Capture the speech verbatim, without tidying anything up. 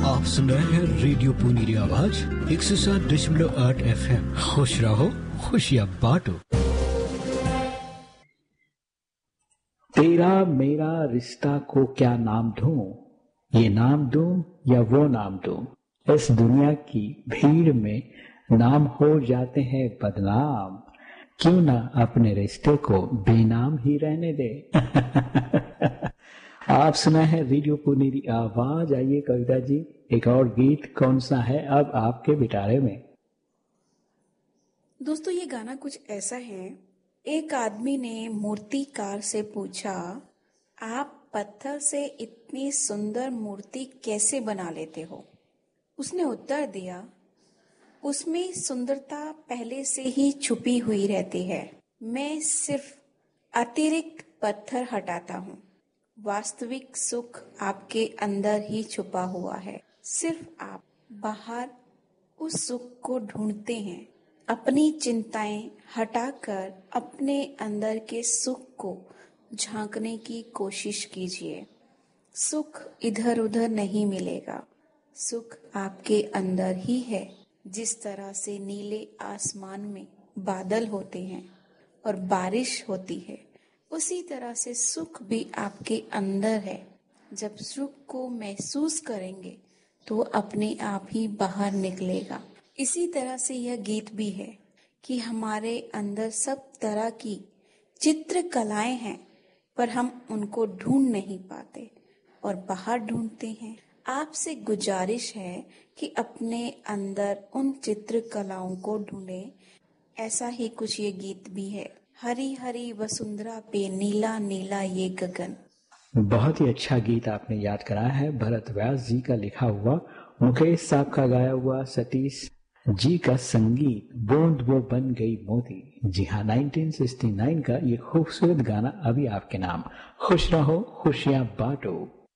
आप सुन रहे हैं रेडियो पुनीरी आवाज एक सौ सात दशमलव आठ एफ एम। खुश रहो, खुशियाँ बांटो। तेरा मेरा रिश्ता को क्या नाम दूं, ये नाम दूं या वो नाम दूं। इस दुनिया की भीड़ में नाम हो जाते हैं बदनाम, क्यों ना अपने रिश्ते को बेनाम ही रहने दे। आप सुना है रेडियो पुनीरी आवाज। आइए कविता जी, एक और गीत कौन सा है अब आपके पिटारे में? दोस्तों, ये गाना कुछ ऐसा है। एक आदमी ने मूर्तिकार से पूछा, आप पत्थर से इतनी सुंदर मूर्ति कैसे बना लेते हो? उसने उत्तर दिया, उसमें सुंदरता पहले से ही छुपी हुई रहती है, मैं सिर्फ अतिरिक्त पत्थर हटाता हूँ। वास्तविक सुख आपके अंदर ही छुपा हुआ है, सिर्फ आप बाहर उस सुख को ढूंढते हैं। अपनी चिंताएं हटाकर अपने अंदर के सुख को झांकने की कोशिश कीजिए। सुख इधर उधर नहीं मिलेगा, सुख आपके अंदर ही है। जिस तरह से नीले आसमान में बादल होते हैं और बारिश होती है, उसी तरह से सुख भी आपके अंदर है। जब सुख को महसूस करेंगे तो अपने आप ही बाहर निकलेगा। इसी तरह से यह गीत भी है कि हमारे अंदर सब तरह की चित्रकलाएं हैं, पर हम उनको ढूंढ नहीं पाते और बाहर ढूंढते हैं। आपसे गुजारिश है कि अपने अंदर उन चित्रकलाओं को ढूंढें। ऐसा ही कुछ ये गीत भी है। हरी हरी वसुंधरा पे नीला नीला ये गगन। बहुत ही अच्छा गीत आपने याद कराया है। भरत व्यास जी का लिखा हुआ, मुकेश साहब का गाया हुआ, सतीश जी का संगीत, बूंद वो बन गई मोती। जी हाँ, नाइनटीन सिक्सटी नाइन का ये खूबसूरत गाना अभी आपके नाम। खुश रहो, खुशियां बांटो।